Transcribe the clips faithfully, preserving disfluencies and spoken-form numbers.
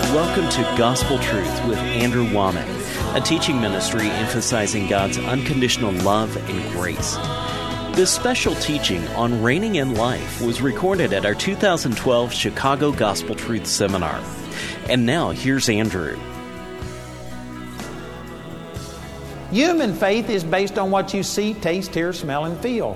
Welcome to Gospel Truth with Andrew Wommack, a teaching ministry emphasizing God's unconditional love and grace. This special teaching on reigning in life was recorded at our two thousand twelve Chicago Gospel Truth Seminar. And now, here's Andrew. Human faith is based on what you see, taste, hear, smell, and feel.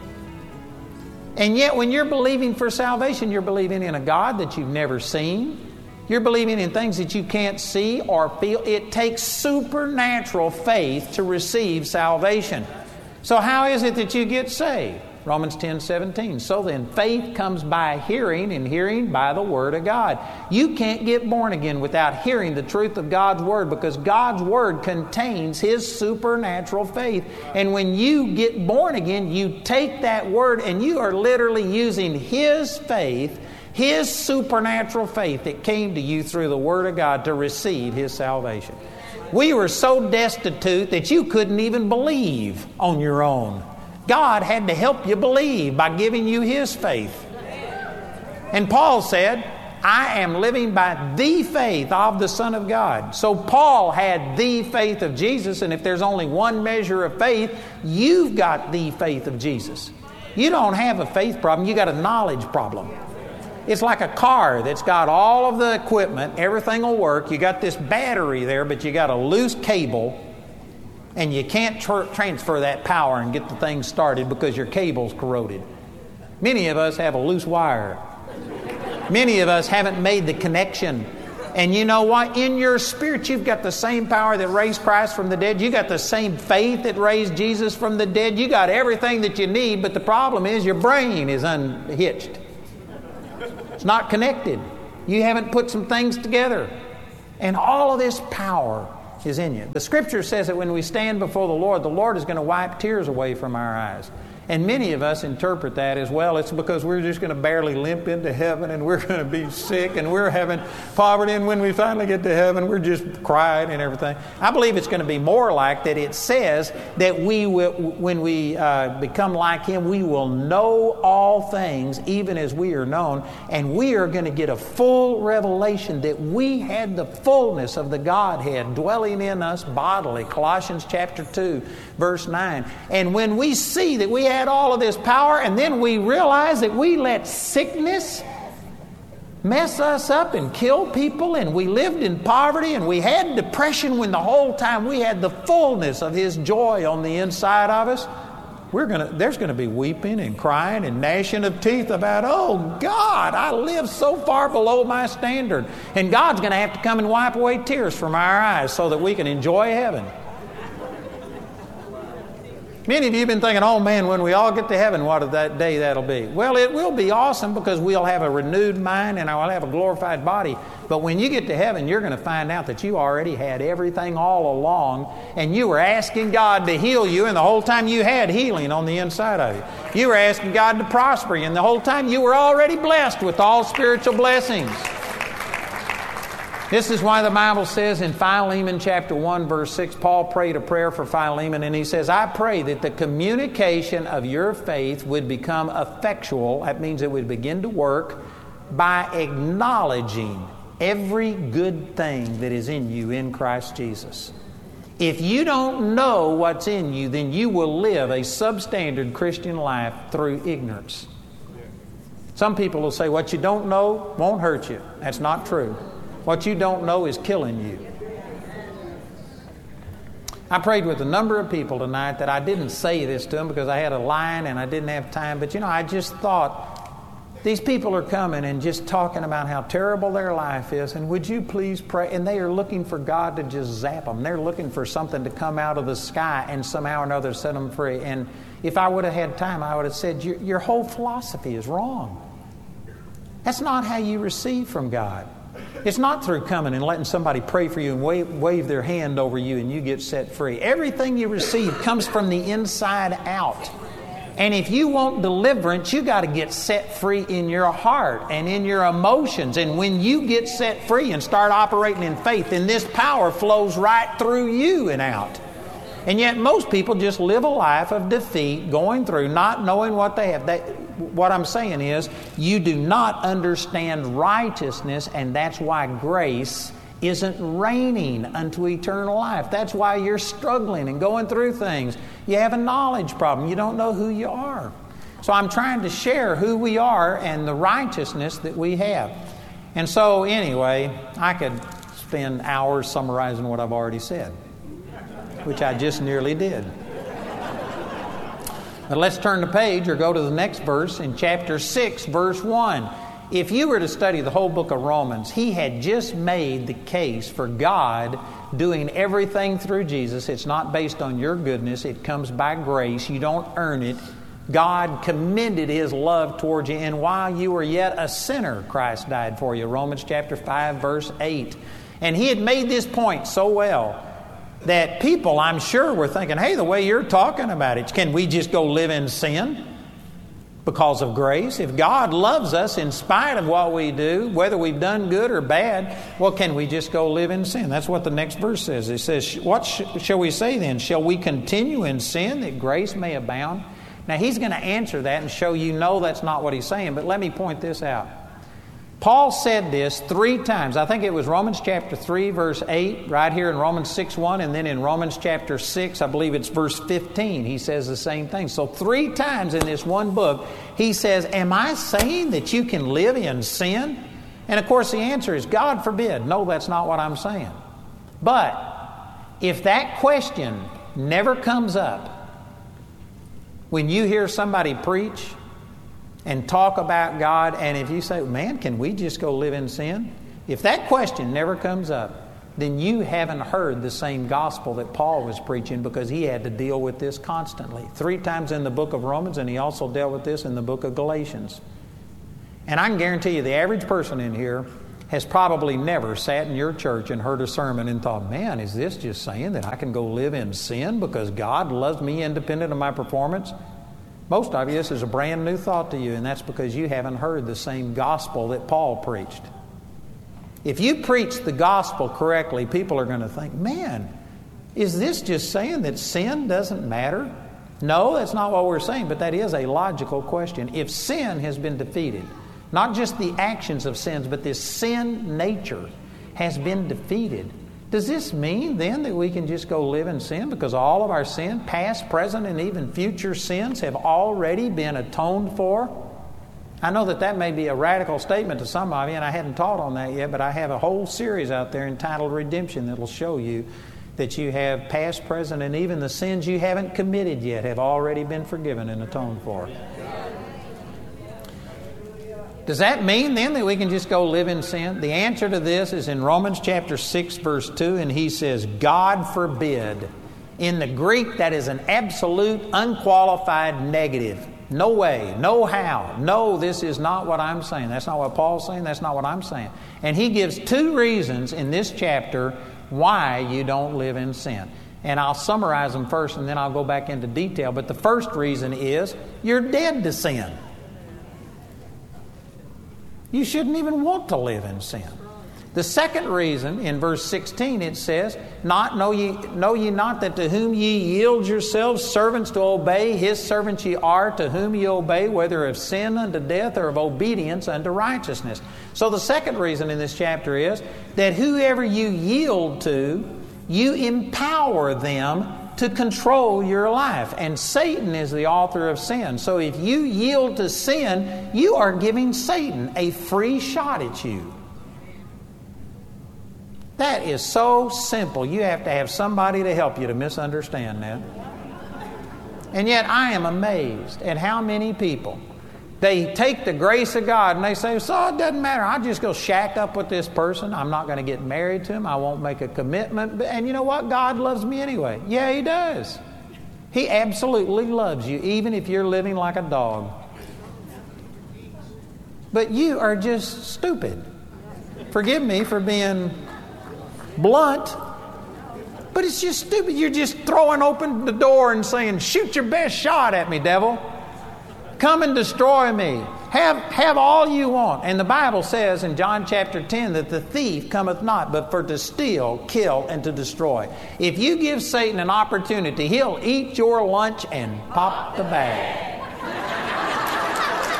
And yet when you're believing for salvation, you're believing in a God that you've never seen. You're believing in things that you can't see or feel. It takes supernatural faith to receive salvation. So how is it that you get saved? Romans ten seventeen. So then, faith comes by hearing, and hearing by the Word of God. You can't get born again without hearing the truth of God's Word, because God's Word contains His supernatural faith. And when you get born again, you take that Word and you are literally using His faith, His supernatural faith that came to you through the Word of God to receive His salvation. We were so destitute that you couldn't even believe on your own. God had to help you believe by giving you His faith. And Paul said, I am living by the faith of the Son of God. So Paul had the faith of Jesus, and if there's only one measure of faith, you've got the faith of Jesus. You don't have a faith problem, you got a knowledge problem. It's like a car that's got all of the equipment, everything will work. You got this battery there, but you got a loose cable, and you can't tr- transfer that power and get the thing started because your cable's corroded. Many of us have a loose wire. Many of us haven't made the connection. And you know what? In your spirit, you've got the same power that raised Christ from the dead. You got the same faith that raised Jesus from the dead. You got everything that you need, but the problem is your brain is unhitched. It's not connected. You haven't put some things together. And all of this power is in you. The Scripture says that when we stand before the Lord, the Lord is going to wipe tears away from our eyes. And many of us interpret that as, well, it's because we're just going to barely limp into heaven, and we're going to be sick, and we're having poverty, and when we finally get to heaven, we're just crying and everything. I believe it's going to be more like that. It says that we will, when we uh, become like Him, we will know all things, even as we are known, and we are going to get a full revelation that we had the fullness of the Godhead dwelling in us bodily. Colossians chapter two, verse nine. And when we see that we have had all of this power, and then we realize that we let sickness mess us up and kill people, and we lived in poverty, and we had depression when the whole time we had the fullness of His joy on the inside of us. We're gonna, there's going to be weeping and crying and gnashing of teeth about, oh God, I live so far below my standard. And God's going to have to come and wipe away tears from our eyes so that we can enjoy heaven. Many of you have been thinking, oh man, when we all get to heaven, what of that day that'll be? Well, it will be awesome because we'll have a renewed mind and I'll have a glorified body. But when you get to heaven, you're going to find out that you already had everything all along, and you were asking God to heal you, and the whole time you had healing on the inside of you. You were asking God to prosper you, and the whole time you were already blessed with all spiritual blessings. This is why the Bible says in Philemon chapter one, verse six, Paul prayed a prayer for Philemon, and he says, I pray that the communication of your faith would become effectual. That means it would begin to work by acknowledging every good thing that is in you in Christ Jesus. If you don't know what's in you, then you will live a substandard Christian life through ignorance. Some people will say, what you don't know won't hurt you. That's not true. What you don't know is killing you. I prayed with a number of people tonight that I didn't say this to them because I had a line and I didn't have time. But you know, I just thought, these people are coming and just talking about how terrible their life is. And would you please pray? And they are looking for God to just zap them. They're looking for something to come out of the sky and somehow or another set them free. And if I would have had time, I would have said, your, your whole philosophy is wrong. That's not how you receive from God. It's not through coming and letting somebody pray for you and wave, wave their hand over you and you get set free. Everything you receive comes from the inside out. And if you want deliverance, you got to get set free in your heart and in your emotions. And when you get set free and start operating in faith, then this power flows right through you and out. And yet most people just live a life of defeat, going through, not knowing what they have. They, what I'm saying is, you do not understand righteousness, and that's why grace isn't reigning unto eternal life. That's why you're struggling and going through things. You have a knowledge problem. You don't know who you are. So I'm trying to share who we are and the righteousness that we have. And so anyway, I could spend hours summarizing what I've already said, which I just nearly did. But let's turn the page or go to the next verse in chapter six, verse one. If you were to study the whole book of Romans, he had just made the case for God doing everything through Jesus. It's not based on your goodness. It comes by grace. You don't earn it. God commended His love towards you, and while you were yet a sinner, Christ died for you. Romans chapter five, verse eight. And he had made this point so well that people, I'm sure, were thinking, hey, the way you're talking about it, can we just go live in sin because of grace? If God loves us in spite of what we do, whether we've done good or bad, well, can we just go live in sin? That's what the next verse says. It says, what sh- shall we say then? Shall we continue in sin that grace may abound? Now, he's going to answer that and show you, no, that's not what he's saying. But let me point this out. Paul said this three times. I think it was Romans chapter three, verse eight, right here in Romans six one, and then in Romans chapter six, I believe it's verse fifteen, he says the same thing. So three times in this one book, he says, am I saying that you can live in sin? And of course the answer is, God forbid. No, that's not what I'm saying. But if that question never comes up when you hear somebody preach and talk about God, and if you say, man, can we just go live in sin? If that question never comes up, then you haven't heard the same gospel that Paul was preaching, because he had to deal with this constantly. Three times in the book of Romans, and he also dealt with this in the book of Galatians. And I can guarantee you the average person in here has probably never sat in your church and heard a sermon and thought, man, is this just saying that I can go live in sin because God loves me independent of my performance? Most of you, this is a brand new thought to you, and that's because you haven't heard the same gospel that Paul preached. If you preach the gospel correctly, people are going to think, man, is this just saying that sin doesn't matter? No, that's not what we're saying, but that is a logical question. If sin has been defeated, not just the actions of sins, but this sin nature has been defeated, does this mean then that we can just go live in sin because all of our sin, past, present, and even future sins have already been atoned for? I know that that may be a radical statement to some of you, and I hadn't taught on that yet, but I have a whole series out there entitled Redemption that will show you that you have past, present, and even the sins you haven't committed yet have already been forgiven and atoned for. Does that mean then that we can just go live in sin? The answer to this is in Romans chapter six, verse two, and he says, God forbid. In the Greek, that is an absolute, unqualified negative. No way, no how. No, this is not what I'm saying. That's not what Paul's saying. That's not what I'm saying. And he gives two reasons in this chapter why you don't live in sin. And I'll summarize them first, and then I'll go back into detail. But the first reason is you're dead to sin. You shouldn't even want to live in sin. The second reason, in verse sixteen, it says, "Not know ye, know ye not that to whom ye yield yourselves servants to obey, his servants ye are, to whom ye obey, whether of sin unto death or of obedience unto righteousness." So the second reason in this chapter is that whoever you yield to, you empower them to control your life. And Satan is the author of sin. So if you yield to sin, you are giving Satan a free shot at you. That is so simple. You have to have somebody to help you to misunderstand that. And yet I am amazed at how many people, they take the grace of God and they say, so it doesn't matter. I'll just go shack up with this person. I'm not going to get married to him. I won't make a commitment. And you know what? God loves me anyway. Yeah, He does. He absolutely loves you, even if you're living like a dog. But you are just stupid. Forgive me for being blunt, but it's just stupid. You're just throwing open the door and saying, shoot your best shot at me, devil. Come and destroy me. Have, have all you want. And the Bible says in John chapter ten that the thief cometh not but for to steal, kill, and to destroy. If you give Satan an opportunity, he'll eat your lunch and pop the bag.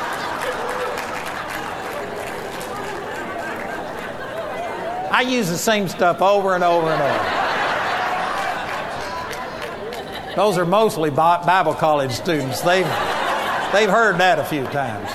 I use the same stuff over and over and over. Those are mostly Bible college students. They've, they've heard that a few times.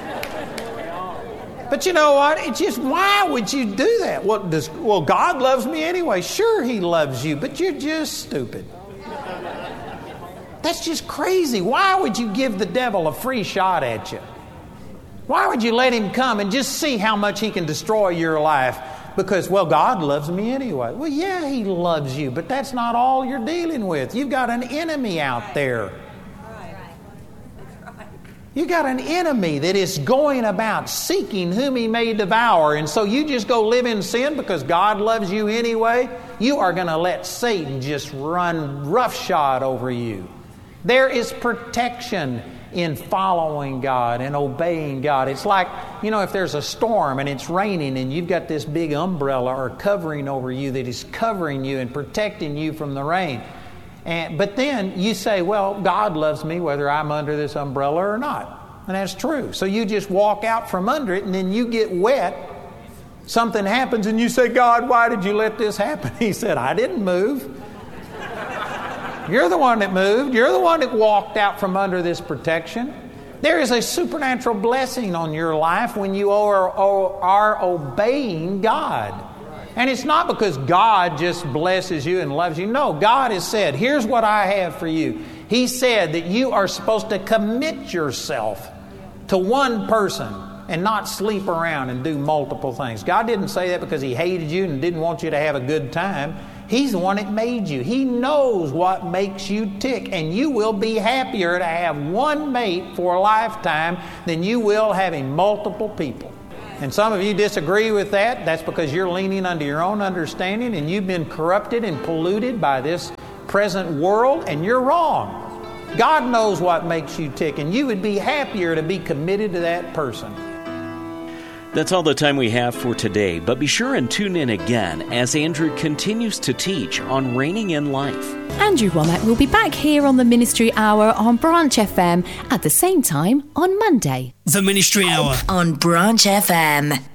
But you know what? It's just, why would you do that? What does, well, God loves me anyway. Sure, He loves you, but you're just stupid. That's just crazy. Why would you give the devil a free shot at you? Why would you let him come and just see how much he can destroy your life? Because, well, God loves me anyway. Well, yeah, He loves you, but that's not all you're dealing with. You've got an enemy out there. You got an enemy that is going about seeking whom he may devour. And so you just go live in sin because God loves you anyway. You are going to let Satan just run roughshod over you. There is protection in following God and obeying God. It's like, you know, if there's a storm and it's raining and you've got this big umbrella or covering over you that is covering you and protecting you from the rain. And, but then you say, well, God loves me whether I'm under this umbrella or not. And that's true. So you just walk out from under it and then you get wet. Something happens and you say, God, why did you let this happen? He said, I didn't move. You're the one that moved. You're the one that walked out from under this protection. There is a supernatural blessing on your life when you are, are obeying God. And it's not because God just blesses you and loves you. No, God has said, here's what I have for you. He said that you are supposed to commit yourself to one person and not sleep around and do multiple things. God didn't say that because He hated you and didn't want you to have a good time. He's the one that made you. He knows what makes you tick, and you will be happier to have one mate for a lifetime than you will having multiple people. And some of you disagree with that. That's because you're leaning under your own understanding and you've been corrupted and polluted by this present world, and you're wrong. God knows what makes you tick, and you would be happier to be committed to that person. That's all the time we have for today, but be sure and tune in again as Andrew continues to teach on reigning in life. Andrew Wommack will be back here on the Ministry Hour on Branch F M at the same time on Monday. The Ministry Hour on Branch F M.